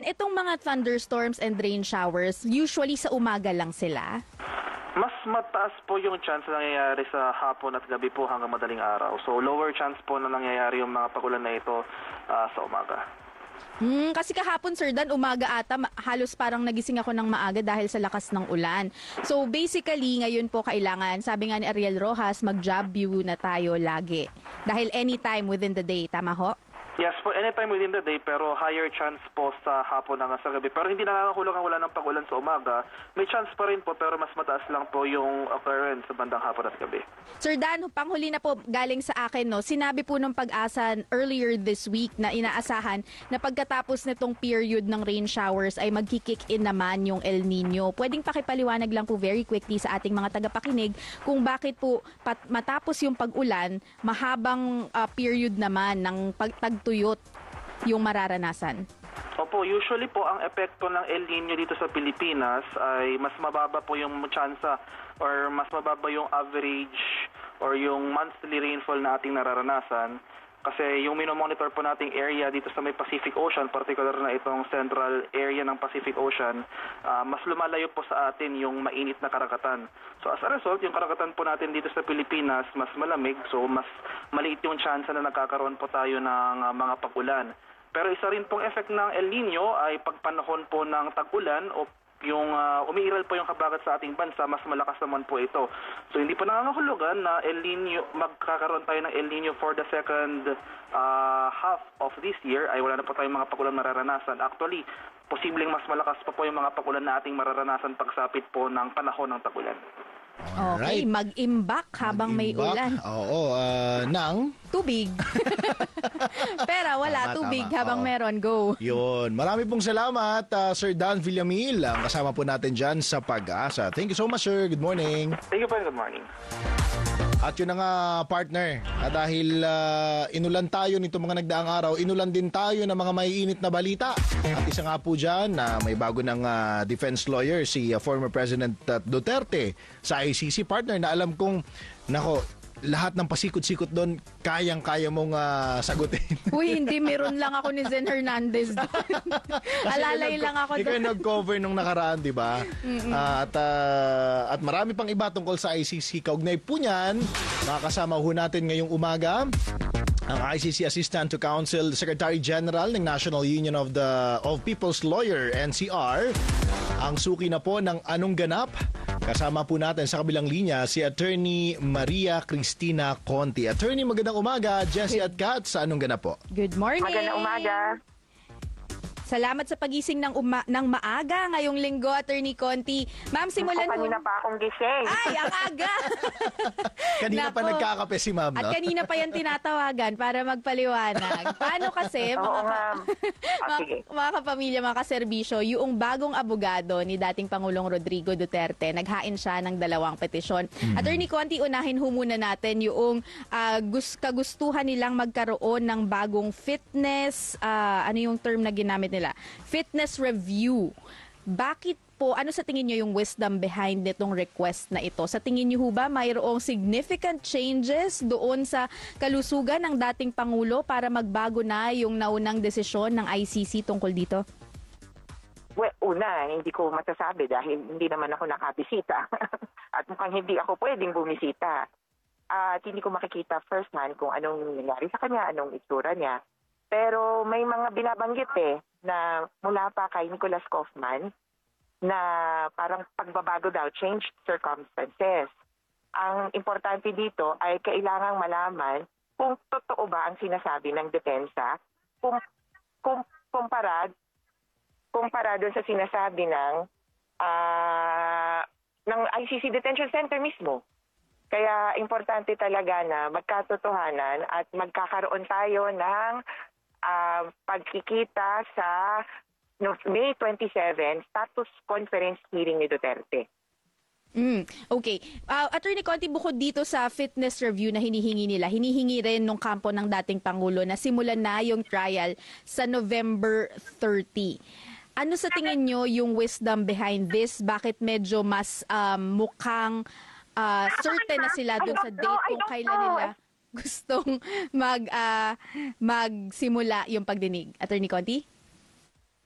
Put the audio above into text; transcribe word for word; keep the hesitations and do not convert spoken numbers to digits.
itong mga thunderstorms and rain showers, usually sa umaga lang sila? Mas mataas po yung chance na nangyayari sa hapon at gabi po hanggang madaling araw. So lower chance po na nangyayari yung mga pagulan na ito uh, sa umaga. Hmm, kasi kahapon, Sir Dan, umaga ata, halos parang nagising ako ng maaga dahil sa lakas ng ulan. So basically, ngayon po kailangan, sabi nga ni Ariel Rojas, mag-job view na tayo lagi. Dahil anytime within the day, tama ho? Yes po, anytime within the day, pero higher chance po sa hapon hanggang sa gabi. Pero hindi nakakakulong ang wala ng pag-ulan sa umaga. May chance pa rin po, pero mas mataas lang po yung occurrence sa bandang hapon at gabi. Sir Dan, panghuli na po galing sa akin, no, sinabi po ng Pag-asa earlier this week na inaasahan na pagkatapos nitong period ng rain showers ay magkikick in naman yung El Nino. Pwedeng pakipaliwanag lang po very quickly sa ating mga tagapakinig kung bakit po pat matapos yung pag-ulan, mahabang uh, period naman ng pagtagtuyot yung mararanasan. Opo, usually po ang epekto ng El Nino dito sa Pilipinas ay mas mababa po yung tsansa or mas mababa yung average or yung monthly rainfall na ating nararanasan. Kasi yung minomonitor po nating area dito sa may Pacific Ocean, particular na itong central area ng Pacific Ocean, uh, mas lumalayo po sa atin yung mainit na karagatan. So as a result, yung karagatan po natin dito sa Pilipinas mas malamig, so mas maliit yung chance na nagkakaroon po tayo ng uh, mga pag-ulan. Pero isa rin pong effect ng El Nino ay pagpanahon po ng tag-ulan o yung uh, umiiral po yung habagat sa ating bansa, mas malakas naman po ito. So hindi po nangangahulugan na El Nino, magkakaroon tayo ng El Nino for the second uh, half of this year ay wala na po tayong mga pagulan mararanasan. Actually, posibleng mas malakas pa po yung mga pagulan na ating mararanasan pagsapit po ng panahon ng tag-ulan. Okay, mag-imbak habang mag may ulan. Oo, uh, ng tubig. Pera, wala. Tama, tubig tama. Habang Oo. meron. Go. Yun. Marami pong salamat, uh, Sir Dan Villamil. Ang kasama po natin dyan sa Pag-asa. Thank you so much, sir. Good morning. Thank you po. Good morning. At yun na nga, partner, ah, dahil uh, inulan tayo nito mga nagdaang araw, inulan din tayo ng mga maiinit na balita. At isa nga po dyan, na uh, may bago ng uh, defense lawyer, si uh, former President uh, Duterte sa I C C, partner, na alam kong, nako, lahat ng pasikot-sikot doon, kayang-kaya mong uh, sagutin. Uy, hindi. Meron lang ako ni Zen Hernandez doon. Alalay lang ako doon. Ikaw yung nag-cover nung nakaraan, di ba? Uh, at, uh, at marami pang iba tungkol sa I C C. Kaugnay po niyan, makakasama ho natin ngayong umaga ang I C C Assistant to Counsel Secretary General ng National Union of the of People's Lawyer, N C R, ang suki na po ng Anong Ganap. Kasama po natin sa kabilang linya si Attorney Maria Cristina Conti. Attorney, magandang umaga. Jessie at Kat, sa Anong Ganap po? Good morning. Magandang umaga. Salamat sa pagising ng, uma- ng maaga ngayong linggo, Attorney Conti. Ma'am, simulan mo. Kanina pa akong gising. Ay, ang aga! Kanina pa nagkakape si ma'am, no? At kanina pa yan tinatawagan para magpaliwanag. Paano kasi, mga, Oo nga. Ah, mga, sige. mga kapamilya, mga kaserbisyo, yung bagong abogado ni dating Pangulong Rodrigo Duterte, naghain siya ng dalawang petisyon. Mm-hmm. Attorney Conti, unahin ho muna natin yung uh, gus- kagustuhan nilang magkaroon ng bagong fitness, uh, ano yung term na ginamit nila? Fitness review. Bakit po, ano sa tingin niyo yung wisdom behind nitong request na ito? Sa tingin niyo ho ba mayroong significant changes doon sa kalusugan ng dating Pangulo para magbago na yung naunang desisyon ng I C C tungkol dito? Well, una, hindi ko masasabi dahil hindi naman ako nakabisita. At mukhang hindi ako pwedeng bumisita. At hindi ko makikita first hand kung anong nangyari sa kanya, anong itsura niya. Pero may mga binabanggit eh, na mula pa kay Nicholas Kaufman na parang pagbabago daw, changed circumstances. Ang importante dito ay kailangang malaman kung totoo ba ang sinasabi ng depensa kung, kung kumpara, kumpara doon sa sinasabi ng, uh, ng I C C Detention Center mismo. Kaya importante talaga na magkatotohanan at magkakaroon tayo ng uh, pagkikita sa no, May twenty-seventh status conference hearing ni Duterte. Mm, okay. Uh, Attorney Conti, bukod dito sa fitness review na hinihingi nila, hinihingi rin nung kampo ng dating Pangulo na simulan na yung trial sa November thirtieth. Ano sa tingin nyo yung wisdom behind this? Bakit medyo mas um, mukhang uh, certain na sila dun sa date kung kailan nila gustong mag, uh, magsimula yung pagdinig? Attorney Conti?